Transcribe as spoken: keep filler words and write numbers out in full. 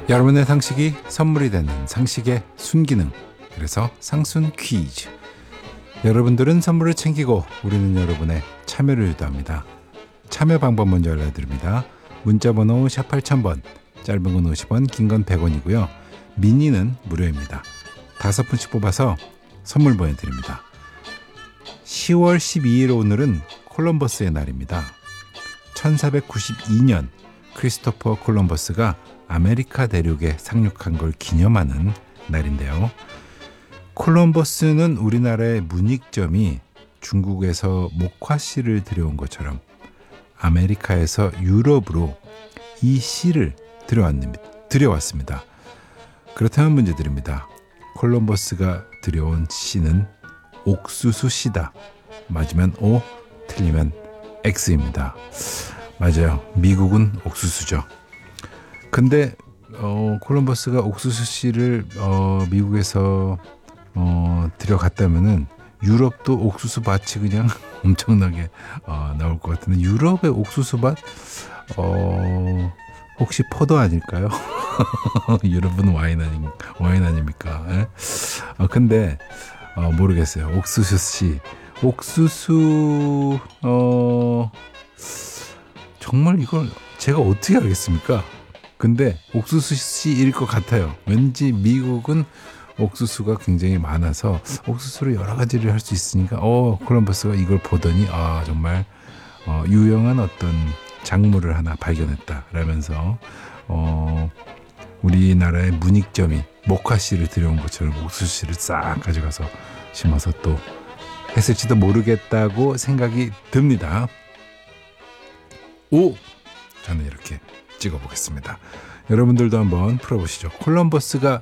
여러분의 상식이 선물이 되는 상식의 순기능, 그래서 상순 퀴즈. 여러분들은 선물을 챙기고 우리는 여러분의 참여를 유도합니다. 참여 방법 먼저 알려드립니다. 문자번호 샵 팔천 번, 짧은 건 오십 원, 긴 건 백 원이고요. 미니는 무료입니다. 다섯 분씩 뽑아서 선물 보내드립니다. 시월 십이일 오늘은 콜럼버스의 날입니다. 천사백구십이 년 크리스토퍼 콜럼버스가 아메리카 대륙에 상륙한 걸 기념하는 날인데요. 콜럼버스는 우리나라의 문익점이 중국에서 목화씨를 들여온 것처럼 아메리카에서 유럽으로 이 씨를 들여왔습니다. 그렇다면 문제 드립니다. 콜럼버스가 들여온 씨는 옥수수 씨다. 맞으면 O, 틀리면 X입니다. 맞아요. 미국은 옥수수죠. 근데 어, 콜럼버스가 옥수수 씨를 어, 미국에서 어, 들여갔다면은 유럽도 옥수수 밭이 그냥 엄청나게 어, 나올 것 같은데, 유럽의 옥수수 밭 어, 혹시 포도 아닐까요? 유럽은 와인 아니 와인 아닙니까? 예? 어, 근데 어, 모르겠어요. 옥수수 씨, 옥수수 어, 정말 이걸 제가 어떻게 알겠습니까? 근데 옥수수 씨일 것 같아요. 왠지 미국은 옥수수가 굉장히 많아서 옥수수로 여러 가지를 할 수 있으니까 어 콜럼버스가 이걸 보더니 아 정말 어, 유용한 어떤 작물을 하나 발견했다 라면서 어, 우리나라의 문익점이 목화씨를 들여온 것처럼 옥수수씨를 싹 가져가서 심어서 또 했을지도 모르겠다고 생각이 듭니다. 오! 저는 이렇게 찍어보겠습니다. 여러분들도 한번 풀어보시죠. 콜럼버스가